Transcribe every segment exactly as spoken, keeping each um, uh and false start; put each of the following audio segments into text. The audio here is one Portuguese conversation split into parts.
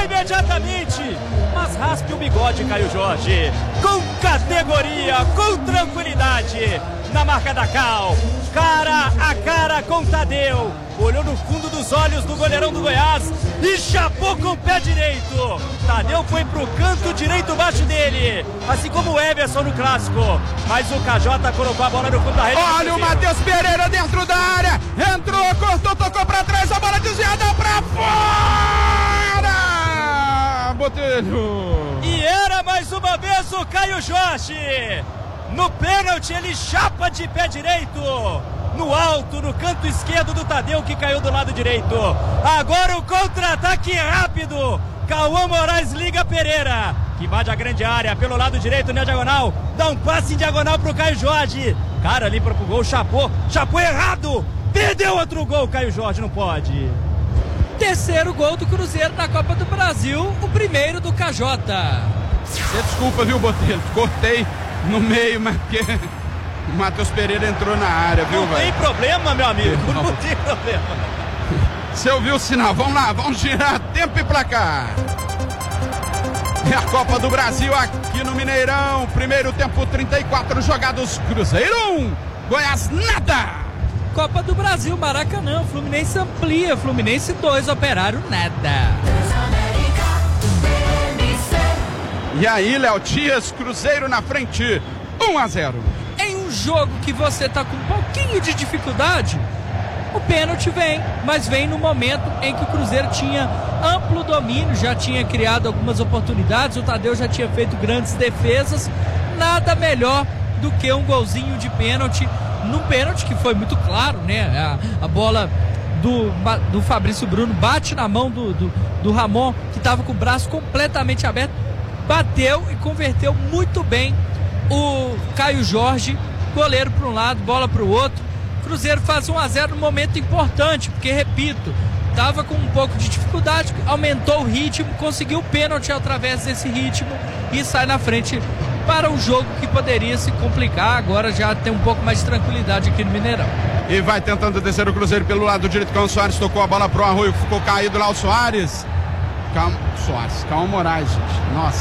imediatamente. Mas raspe o bigode, Caio Jorge. Com categoria, com tranquilidade. Na marca da Cal. Cara a cara com Tadeu. Olhou no fundo dos olhos do goleirão do Goiás e chapou com o pé direito. Tadeu foi pro canto direito baixo dele, assim como o Everson no clássico. Mas o K J colocou a bola no fundo da rede. Olha o Matheus Pereira dentro da área. Entrou, cortou, tocou pra trás. A bola desviada pra fora. Botelho. E era mais uma vez o Caio Jorge. No pênalti ele chapa de pé direito. No alto, no canto esquerdo do Tadeu, que caiu do lado direito. Agora o contra-ataque rápido. Cauã Moraes liga Pereira, que invade a grande área pelo lado direito na diagonal. Dá um passe em diagonal pro Caio Jorge. Cara, limpa pro gol, chapou. Chapou errado. Perdeu outro gol, Caio Jorge, não pode. Terceiro gol do Cruzeiro na Copa do Brasil. O primeiro do K J. Você desculpa, viu, Botelho? Cortei no meio, mas porque... O Matheus Pereira entrou na área, viu, velho? Não tem problema, meu amigo. Não, não tem problema. Você ouviu o sinal? Vamos lá, vamos girar tempo e placar. É a Copa do Brasil aqui no Mineirão. Primeiro tempo, trinta e quatro jogados. Cruzeiro um, Goiás nada. Copa do Brasil, Maracanã. Fluminense amplia. Fluminense dois, Operário nada. E aí, Léo Dias, Cruzeiro na frente, um a zero. Em um jogo que você tá com um pouquinho de dificuldade, o pênalti vem, mas vem no momento em que o Cruzeiro tinha amplo domínio, já tinha criado algumas oportunidades, o Tadeu já tinha feito grandes defesas. Nada melhor do que um golzinho de pênalti, num pênalti que foi muito claro, né? A, a bola do, do Fabrício Bruno bate na mão do, do, do Ramon, que estava com o braço completamente aberto, bateu e converteu muito bem o Caio Jorge, goleiro para um lado, bola para o outro. Cruzeiro faz um a zero num momento importante, porque, repito, estava com um pouco de dificuldade, aumentou o ritmo, conseguiu o pênalti através desse ritmo e sai na frente para um jogo que poderia se complicar. Agora já tem um pouco mais de tranquilidade aqui no Mineirão. E vai tentando descer o Cruzeiro pelo lado direito, com o Soares, tocou a bola pro Arroio, ficou caído lá o Soares. Calma, Soares, calma, Moraes, gente. Nossa.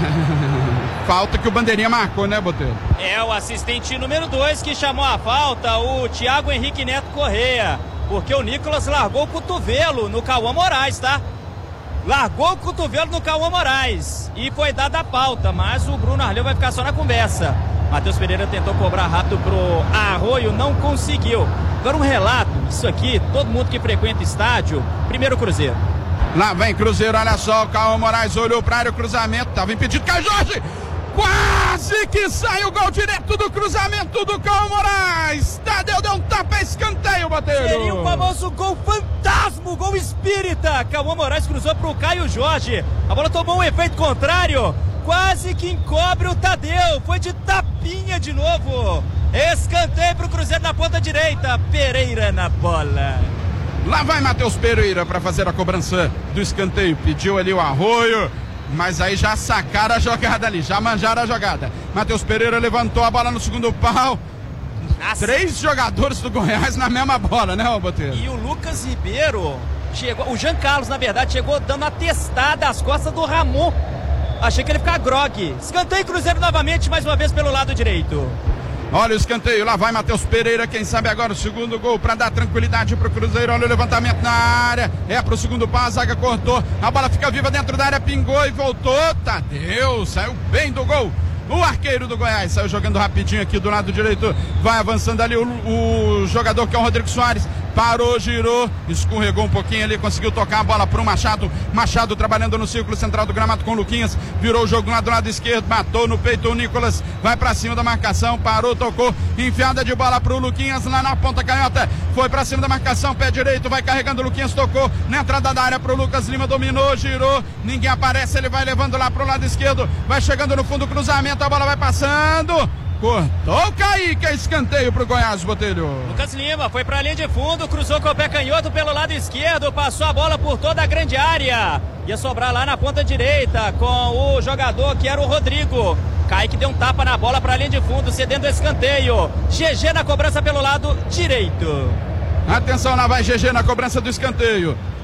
Falta que o Bandeirinha marcou, né, Botelho? É, o assistente número dois que chamou a falta, o Thiago Henrique Neto Correia. Porque o Nicolas largou o cotovelo no Cauã Moraes, tá? Largou o cotovelo no Cauã Moraes. E foi dada a pauta, mas o Bruno Arleu vai ficar só na conversa. Matheus Pereira tentou cobrar rápido pro Arroio, não conseguiu. Agora um relato, isso aqui, todo mundo que frequenta estádio, primeiro Cruzeiro. Lá vem Cruzeiro, olha só, o Cauã Moraes olhou pra área, o cruzamento, tava impedido, Caio Jorge! Quase que sai o gol direto do cruzamento do Cauã Moraes! Tadeu deu um tapa, escanteio, Botelho! Seria o famoso gol fantasma, o gol espírita! Cauã Moraes cruzou pro Caio Jorge, a bola tomou um efeito contrário, quase que encobre o Tadeu, foi de tapinha de novo! Escanteio pro Cruzeiro na ponta direita, Pereira na bola. Lá vai Matheus Pereira para fazer a cobrança do escanteio. Pediu ali o Arroio, mas aí já sacaram a jogada ali, já manjaram a jogada. Matheus Pereira levantou a bola no segundo pau. Nossa. Três jogadores do Goiás na mesma bola, né, Botelho? E o Lucas Ribeiro chegou, o Jean Carlos, na verdade, chegou dando a testada às costas do Ramon. Achei que ele ia ficar grogue. Escanteio Cruzeiro novamente, mais uma vez pelo lado direito. Olha o escanteio, lá vai Matheus Pereira, quem sabe agora o segundo gol para dar tranquilidade pro Cruzeiro. Olha o levantamento na área, é pro segundo pau, a zaga cortou, a bola fica viva dentro da área, pingou e voltou. Tadeu, saiu bem do gol. O arqueiro do Goiás saiu jogando rapidinho aqui do lado direito, vai avançando ali o, o jogador que é o Rodrigo Soares, parou, girou, escorregou um pouquinho ali, conseguiu tocar a bola pro Machado, Machado trabalhando no círculo central do gramado com o Luquinhas, virou o jogo lá do lado esquerdo, matou no peito o Nicolas, vai pra cima da marcação, parou, tocou, enfiada de bola pro Luquinhas lá na ponta canhota, foi pra cima da marcação, pé direito, vai carregando o Luquinhas, tocou na entrada da área pro Lucas Lima, dominou, girou, ninguém aparece, ele vai levando lá pro lado esquerdo, vai chegando no fundo, cruzamento, a bola vai passando, cortou o Kaique, é escanteio pro Goiás, Botelho. Lucas Lima foi pra linha de fundo, cruzou com o pé canhoto pelo lado esquerdo, passou a bola por toda a grande área, ia sobrar lá na ponta direita com o jogador que era o Rodrigo. Kaique deu um tapa na bola pra linha de fundo, cedendo o escanteio. G G na cobrança pelo lado direito. Atenção, lá vai G G na cobrança do escanteio.